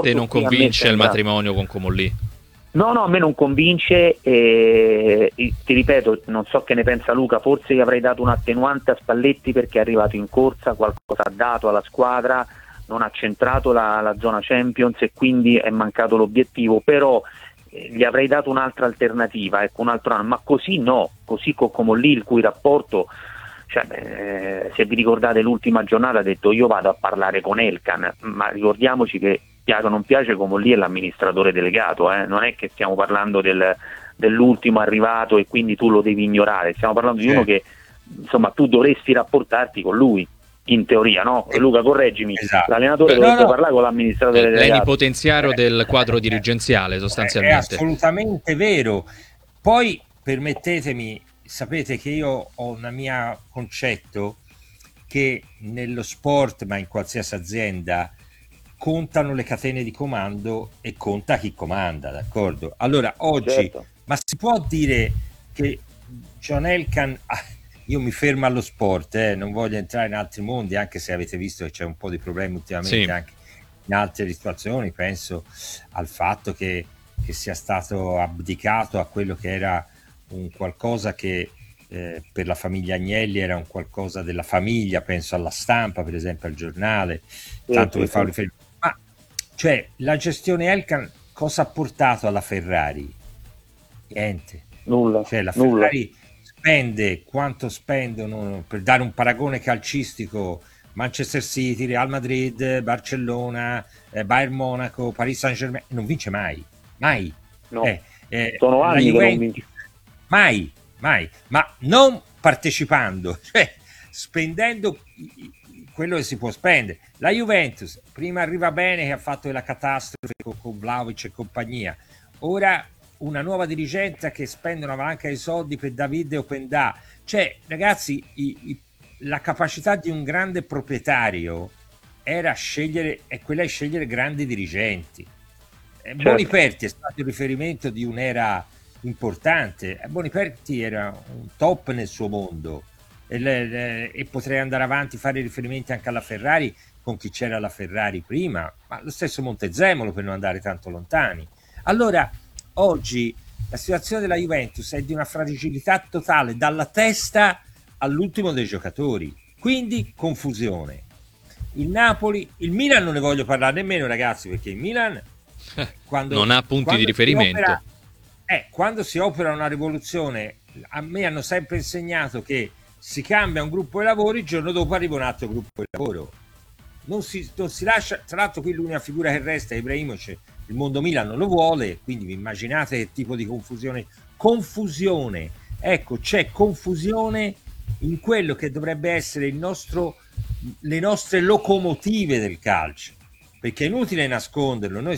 te non convince il matrimonio con Comolli? No, a me non convince, ti ripeto, non so che ne pensa Luca, forse gli avrei dato un attenuante a Spalletti perché è arrivato in corsa, qualcosa ha dato alla squadra, non ha centrato la zona Champions e quindi è mancato l'obiettivo, però gli avrei dato un'altra alternativa, ecco, un altro anno, ma così no, così con Comolli il cui rapporto, cioè, se vi ricordate l'ultima giornata ha detto io vado a parlare con Elkan, ma ricordiamoci che piace o non piace Comolli è l'amministratore delegato, non è che stiamo parlando dell'ultimo arrivato e quindi tu lo devi ignorare, stiamo parlando di uno che insomma tu dovresti rapportarti con lui in teoria, no? Luca, correggimi, esatto. L'allenatore dovrebbe parlare con l'amministratore delegato. Plenipotenziario del quadro dirigenziale sostanzialmente. È assolutamente vero. Poi permettetemi, sapete che io ho un mio concetto che nello sport, ma in qualsiasi azienda, contano le catene di comando e conta chi comanda, d'accordo? Allora oggi, certo. Ma si può dire che John Elkann, io mi fermo allo sport, non voglio entrare in altri mondi, anche se avete visto che c'è un po' di problemi ultimamente, sì, anche in altre situazioni, penso al fatto che sia stato abdicato a quello che era un qualcosa che per la famiglia Agnelli era un qualcosa della famiglia, penso alla Stampa, per esempio al giornale, tanto per fare riferimento. Ma cioè la gestione Elkann cosa ha portato alla Ferrari? Niente. Nulla. Cioè la Ferrari spende quanto spendono, per dare un paragone calcistico, Manchester City, Real Madrid, Barcellona, Bayern Monaco, Paris Saint-Germain, non vince mai. No. Sono anni che non vince. Mai, ma non partecipando, cioè spendendo quello che si può spendere. La Juventus prima arriva bene, che ha fatto la catastrofe con Vlahovic e compagnia, ora una nuova dirigenza che spende una valanga di soldi per Davide Openda. Cioè ragazzi, la capacità di un grande proprietario era quella di scegliere grandi dirigenti. Certo. Boniperti è stato il riferimento di un'era importante. Boniperti era un top nel suo mondo e potrei andare avanti, fare riferimenti anche alla Ferrari con chi c'era la Ferrari prima, ma lo stesso Montezemolo, per non andare tanto lontani. Allora oggi la situazione della Juventus è di una fragilità totale dalla testa all'ultimo dei giocatori, quindi confusione. Il Napoli, il Milan non ne voglio parlare nemmeno, ragazzi, perché il Milan non ha punti di riferimento. Quando si opera una rivoluzione, a me hanno sempre insegnato che si cambia un gruppo di lavoro, il giorno dopo arriva un altro gruppo di lavoro. Non si lascia, tra l'altro qui l'unica figura che resta è Ibrahimovic, il mondo Milan non lo vuole, quindi vi immaginate che tipo di confusione, ecco, c'è confusione in quello che dovrebbe essere le nostre locomotive del calcio, perché è inutile nasconderlo, noi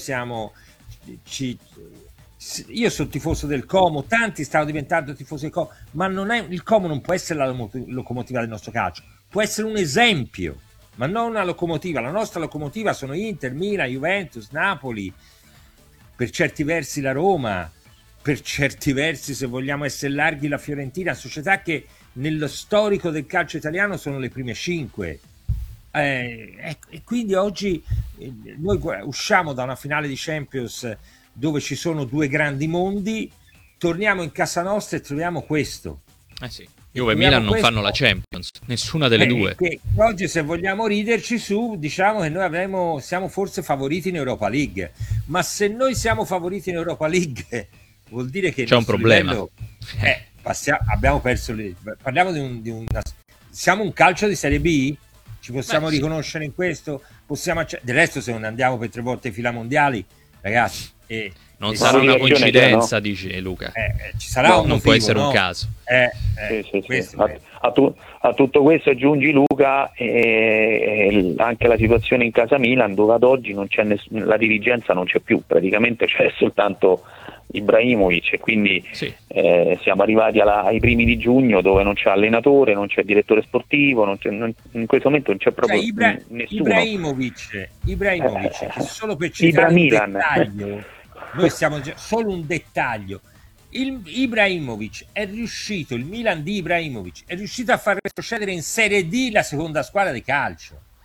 io sono tifoso del Como, tanti stanno diventando tifosi del Como, ma il Como non può essere la locomotiva del nostro calcio, può essere un esempio, ma non una locomotiva. La nostra locomotiva sono Inter, Milan, Juventus, Napoli, per certi versi la Roma, per certi versi, se vogliamo essere larghi, la Fiorentina, società che nello storico del calcio italiano sono le prime 5. E quindi oggi noi usciamo da una finale di Champions dove ci sono due grandi mondi, torniamo in casa nostra e troviamo questo. Sì. Juve e Milan non fanno la Champions, nessuna delle due. Che oggi, se vogliamo riderci su, diciamo che noi siamo forse favoriti in Europa League, ma se noi siamo favoriti in Europa League vuol dire che c'è un problema. Livello, abbiamo perso parliamo siamo un calcio di Serie B? Ci possiamo riconoscere in questo? Del resto, se non andiamo per 3 volte fila mondiali, ragazzi, non sarà una coincidenza, dice Luca. Ci sarà un motivo, non può essere un caso. Sì. A tutto questo aggiungi, Luca, anche la situazione in casa Milan, dove ad oggi non c'è la dirigenza non c'è più, praticamente c'è soltanto Ibrahimovic, e quindi siamo arrivati ai primi di giugno, dove non c'è allenatore, non c'è direttore sportivo, in questo momento non c'è proprio nessuno. Ibrahimovic, solo per citare un dettaglio, noi stiamo solo un dettaglio. Ibrahimovic è riuscito, il Milan di Ibrahimovic è riuscito a far retrocedere in Serie D la seconda squadra di calcio.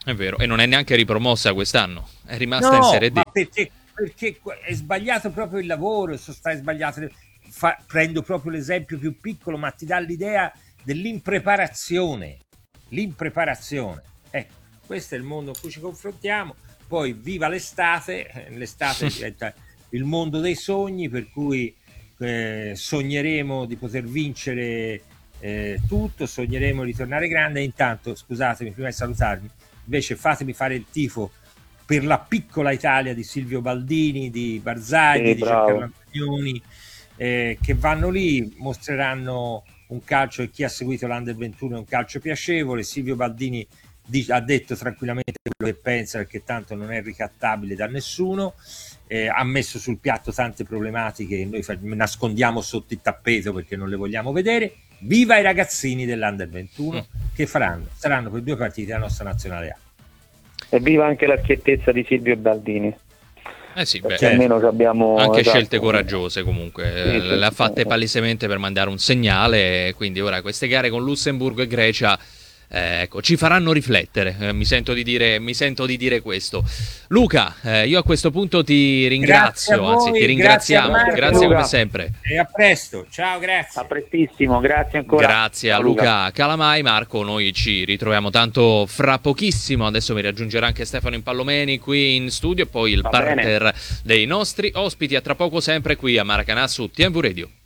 È vero, e non è neanche ripromossa quest'anno, è rimasta in No, Serie D. ma perché è sbagliato proprio il lavoro, è sbagliato. Prendo proprio l'esempio più piccolo, ma ti dà l'idea dell'impreparazione. L'impreparazione. Ecco, questo è il mondo in cui ci confrontiamo. Poi viva l'estate, l'estate diventa il mondo dei sogni, per cui sogneremo di poter vincere tutto, sogneremo di tornare grande. E intanto, scusatemi, prima di salutarmi, invece fatemi fare il tifo per la piccola Italia di Silvio Baldini, di Barzagli, di Giancarlo Antonioni, che vanno lì, mostreranno un calcio, e chi ha seguito l'Under 21 è un calcio piacevole. Silvio Baldini ha detto tranquillamente quello che pensa, perché tanto non è ricattabile da nessuno, ha messo sul piatto tante problematiche che noi nascondiamo sotto il tappeto perché non le vogliamo vedere. Viva i ragazzini dell'Under 21 che saranno per 2 partite la nostra nazionale A. E viva anche la schiettezza di Silvio Baldini. Sì, perché almeno abbiamo anche scelte coraggiose comunque, sì, le ha fatte palesemente per mandare un segnale, quindi ora queste gare con Lussemburgo e Grecia ecco, ci faranno riflettere, mi sento di dire questo. Luca, io a questo punto ti ringrazio, anzi ti ringraziamo, grazie come sempre. E a presto, ciao, grazie. A prestissimo, grazie ancora. Grazie a Luca Calamai. Marco, noi ci ritroviamo tanto fra pochissimo, adesso mi raggiungerà anche Stefano Impallomeni qui in studio e poi il parterre dei nostri ospiti. A tra poco sempre qui a Maracanã su TNV Radio.